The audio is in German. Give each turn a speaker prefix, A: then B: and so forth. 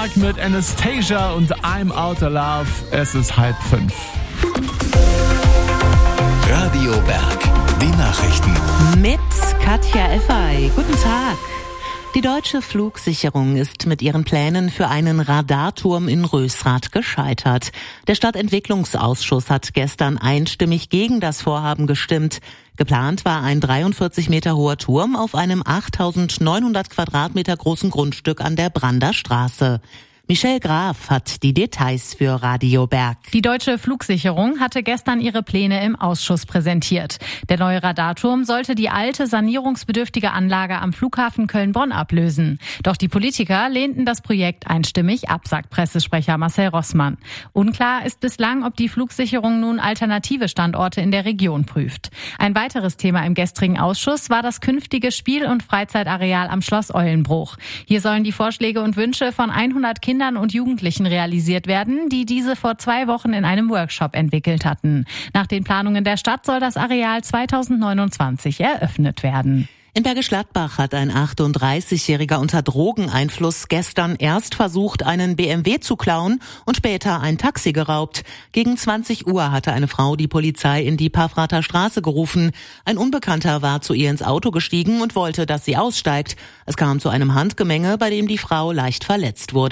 A: Park mit Anastasia und I'm Out of Love. Es ist 4:30.
B: Radio Berg, die Nachrichten.
C: Mit Katja Effay. Guten Tag. Die Deutsche Flugsicherung ist mit ihren Plänen für einen Radarturm in Rösrath gescheitert. Der Stadtentwicklungsausschuss hat gestern einstimmig gegen das Vorhaben gestimmt. Geplant war ein 43 Meter hoher Turm auf einem 8.900 Quadratmeter großen Grundstück an der Brander Straße. Michelle Graf hat die Details für Radio Berg.
D: Die Deutsche Flugsicherung hatte gestern ihre Pläne im Ausschuss präsentiert. Der neue Radarturm sollte die alte sanierungsbedürftige Anlage am Flughafen Köln-Bonn ablösen. Doch die Politiker lehnten das Projekt einstimmig ab, sagt Pressesprecher Marcel Rossmann. Unklar ist bislang, ob die Flugsicherung nun alternative Standorte in der Region prüft. Ein weiteres Thema im gestrigen Ausschuss war das künftige Spiel- und Freizeitareal am Schloss Eulenbruch. Hier sollen die Vorschläge und Wünsche von 100 Kindern und Jugendlichen realisiert werden, die diese vor 2 Wochen in einem Workshop entwickelt hatten. Nach den Planungen der Stadt soll das Areal 2029 eröffnet werden.
C: In Bergisch Gladbach hat ein 38-Jähriger unter Drogeneinfluss gestern erst versucht, einen BMW zu klauen und später ein Taxi geraubt. Gegen 20 Uhr hatte eine Frau die Polizei in die Paffrather Straße gerufen. Ein Unbekannter war zu ihr ins Auto gestiegen und wollte, dass sie aussteigt. Es kam zu einem Handgemenge, bei dem die Frau leicht verletzt wurde.